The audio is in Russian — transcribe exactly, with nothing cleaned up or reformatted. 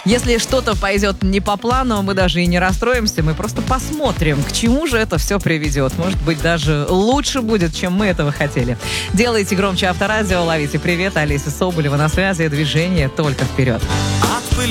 Если что-то пойдет не по плану, мы даже и не расстроимся, мы просто посмотрим, к чему же это все приведет. Может быть, даже лучше будет, чем мы этого хотели. Делайте громче Авторадио, ловите привет. Алиса Соболева на связи. Движение только вперед. От пыли